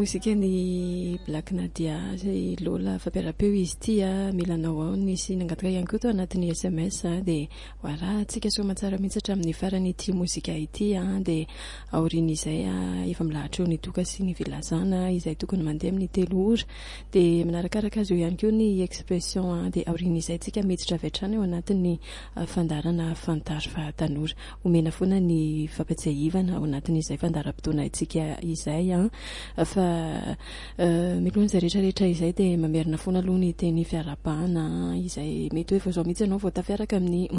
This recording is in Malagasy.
mosikany Black Nadia zay Lola fampiarapeo izy ty milanao nisy nangataka ihany koa to anatin'ny SMS de voilà tsika soma tsara mihitsy hatramin'ny farany ity mozika ity de aorin'izay efa milahatra eo ny doka sy ny vilazana izay tokony mandeha amin'ny 3 ora de manarakaraka azy eo ihany koa ny expression de aorin'izay tsika miditra avy hatrany eo anatin'ny fandarana fantaro fa tanora omena foana ny fampatsiahivana ao anatin'izay fandaram-potoana itsika izay fa milon'izay rehetrarehetra izay de mamerina foana aloha ny teny fiarabana izay mety hoe vao zao mihitsy ianao vao tafiaraka amin'ny